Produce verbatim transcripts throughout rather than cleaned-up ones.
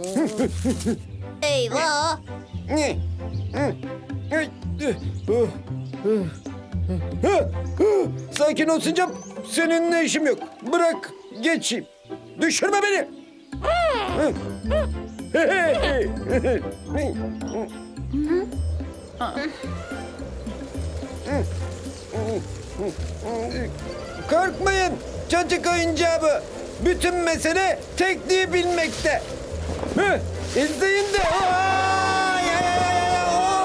Eyvah! Ne? Hı. Ay, oh, oh. Ha, ha. Sakin ol Sincap. Seninle işim yok. Bırak geçeyim. Düşürme beni. Hı. Korkmayın. Çocuk oyuncağı bu. Bütün mesele tekniği bilmekte. Hı. İzleyin de. Ay, ay, ay, ay,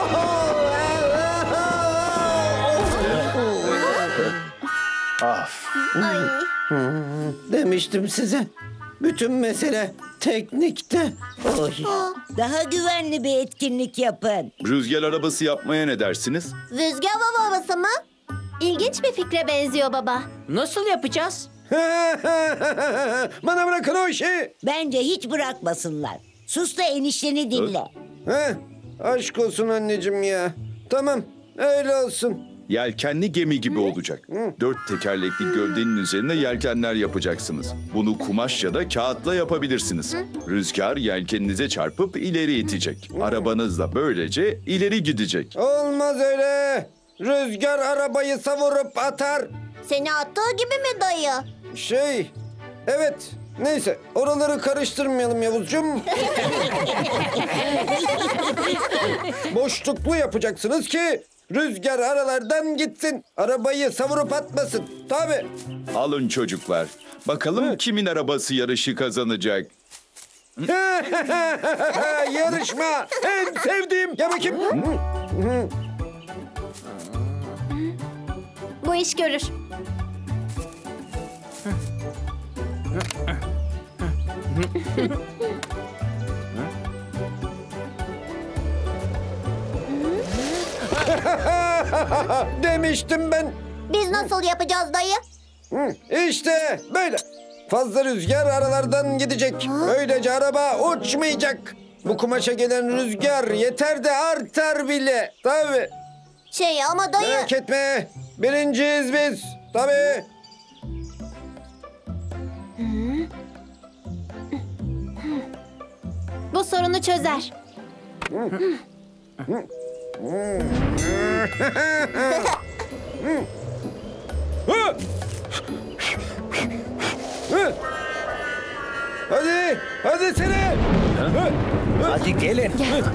oh. Of. Ay. Demiştim size. Bütün mesele teknikte. Oy. Daha güvenli bir etkinlik yapın. Rüzgar arabası yapmaya ne dersiniz? Rüzgar baba babası mı? İlginç bir fikre benziyor baba. Nasıl yapacağız? Bana bırakın o işi. Bence hiç bırakmasınlar. Sus da enişteni dinle. Heh, aşk olsun anneciğim ya. Tamam, öyle olsun. Yelkenli gemi gibi olacak. Dört tekerlekli gövdenin üzerine yelkenler yapacaksınız. Bunu kumaş ya da kağıtla yapabilirsiniz. Rüzgar yelkeninize çarpıp ileri itecek. Arabanız da böylece ileri gidecek. Olmaz öyle. Rüzgar arabayı savurup atar. Seni attığı gibi mi dayı? Şey, evet. Neyse, oraları karıştırmayalım Yavuzcuğum. Boşluklu yapacaksınız ki rüzgar aralardan gitsin. Arabayı savurup atmasın. Tabii. Alın çocuklar. Bakalım kimin arabası yarışı kazanacak? Yarışma en sevdiğim. Gel bakayım. Bu iş görür. Demiştim ben. Biz nasıl yapacağız dayı? Hı, İşte böyle. Fazla rüzgar aralardan gidecek. Böylece araba uçmayacak. Bu kumaşa gelen rüzgar yeter de artar bile. Tabii. Şey ama dayı... Merak etme. Birinciyiz biz. Tabii. Bu sorunu çözer. Hı! Hı! Hadi, hadi seni. Hı! Hadi gelin.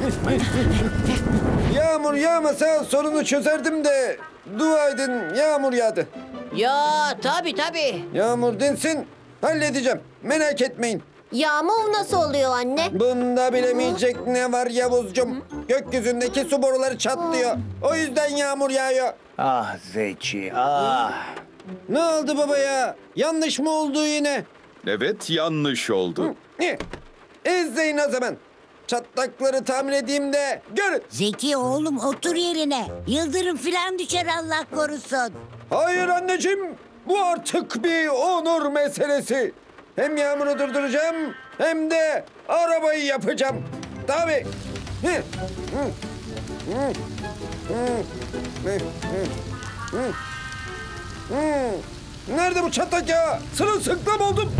Yağmur yağmasa sorunu çözerdim de dua edin yağmur yağdı. Ya tabii tabii. Yağmur dinsin, halledeceğim. Merak etmeyin. Yağmur nasıl oluyor anne? Bunda bilemeyecek ne var Yavuzcum? Gökyüzündeki su boruları çatlıyor. O yüzden yağmur yağıyor. Ah Zeki, ah. Ne oldu baba ya? Yanlış mı oldu yine? Evet, yanlış oldu. Ne? İzleyin o zaman. Çatlakları tamir edeyim de görün. Zeki oğlum otur yerine. Yıldırım filan düşer Allah korusun. Hayır anneciğim. Bu artık bir onur meselesi. Hem yağmuru durduracağım hem de arabayı yapacağım. Tabii. Hı, hı, hı, hı, hı, hı, hı. Nerede bu çatlak ya? Sırılsıklam oldum.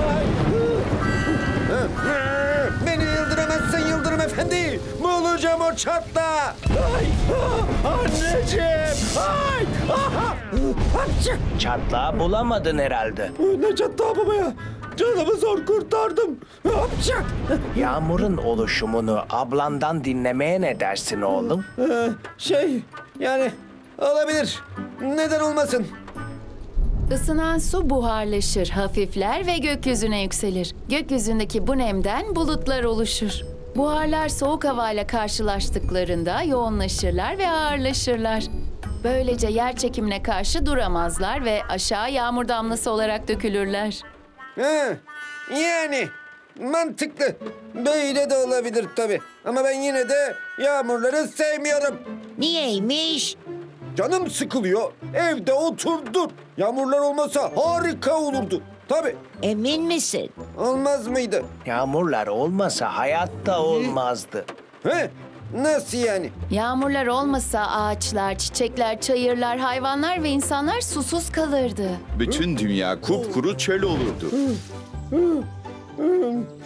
Beni yıldıramazsın Yıldırım Efendi. Bulacağım o çatlağı. Ay, ah, anneciğim. Ay, aha. Hapşı. Çatlağı bulamadın herhalde. Ne çatlağı baba ya? Canımı zor kurtardım. Hapşı. Yağmurun oluşumunu ablandan dinlemeye ne dersin oğlum? Ee, şey yani olabilir. Neden olmasın? Isınan su buharlaşır, hafifler ve gökyüzüne yükselir. Gökyüzündeki bu nemden bulutlar oluşur. Buharlar soğuk havayla karşılaştıklarında yoğunlaşırlar ve ağırlaşırlar. Böylece yer çekimine karşı duramazlar ve aşağı yağmur damlası olarak dökülürler. Ha, yani mantıklı. Böyle de olabilir tabii. Ama ben yine de yağmurları sevmiyorum. Niyeymiş? Canım sıkılıyor. Evde oturdur. Yağmurlar olmasa harika olurdu. Tabii. Emin misin? Olmaz mıydı? Yağmurlar olmasa hayatta olmazdı. He? Nasıl yani? Yağmurlar olmasa ağaçlar, çiçekler, çayırlar, hayvanlar ve insanlar susuz kalırdı. Bütün dünya kupkuru çöl olurdu.